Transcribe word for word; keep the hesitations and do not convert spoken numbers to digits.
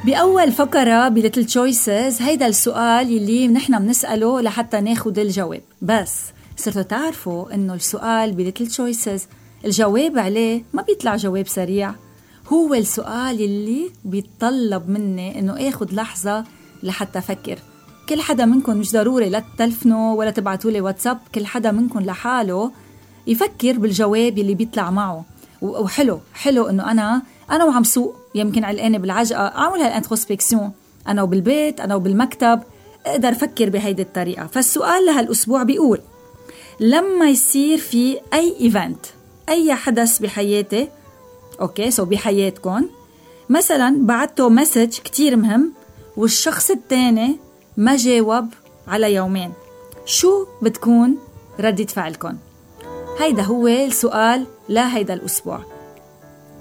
بأول فقرة بليتل تشويسز هيدا السؤال اللي نحن بنسأله لحتى ناخد الجواب. بس صرتوا تعرفوا إنه السؤال بليتل تشويسز الجواب عليه ما بيطلع جواب سريع. هو السؤال اللي بيتطلب مني إنه آخد لحظة لحتى أفكر. كل حدا منكم مش ضروري لا تتلفنوا ولا تبعتولي واتساب، كل حدا منكم لحاله يفكر بالجواب اللي بيطلع معه. وحلو حلو إنه أنا أنا وعم سوق يمكن علقانة بالعجقة أعمل هالانتروسبكسيون، أنا وبالبيت أنا وبالمكتب أقدر أفكر بهيدي الطريقة. فالسؤال لهالأسبوع بيقول: لما يصير في أي إيفنت، أي حدث بحياتي، أوكي سو بحياتكم، مثلا بعتوا مسج كتير مهم والشخص التاني ما جاوب على يومين، شو بتكون ردة فعلكم؟ هيدا هو السؤال لهيدا الأسبوع.